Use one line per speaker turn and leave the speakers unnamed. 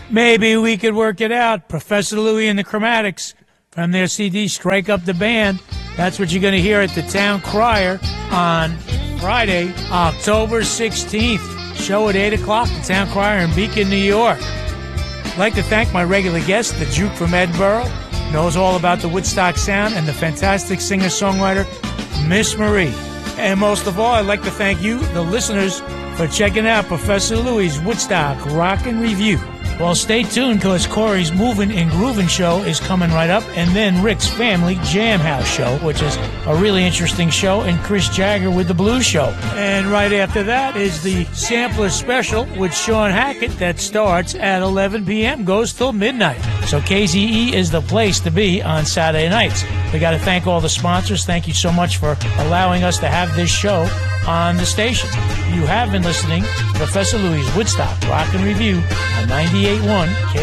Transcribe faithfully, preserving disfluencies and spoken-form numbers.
Maybe we could work it out. Professor Louie and the Chromatics from their C D, Strike Up the Band. That's what you're going to hear at the Town Crier on Friday, October sixteenth. Show at eight o'clock, the Town Crier in Beacon, New York. I'd like to thank my regular guest, the Juke from Edinburgh, knows all about the Woodstock sound, and the fantastic singer-songwriter, Miss Marie. And most of all, I'd like to thank you, the listeners, for checking out Professor Louie's Woodstock Rockin' Review. Well, stay tuned, because Corey's Movin' and Groovin' show is coming right up, and then Rick's Family Jam House show, which is a really interesting show, and Chris Jagger with the Blues show. And right after that is the Sampler Special with Sean Hackett that starts at eleven p.m., goes till midnight. So K Z E is the place to be on Saturday nights. We got to thank all the sponsors. Thank you so much for allowing us to have this show on the station. You have been listening to Professor Louie's Woodstock Rockin' Review on ninety-eight point one K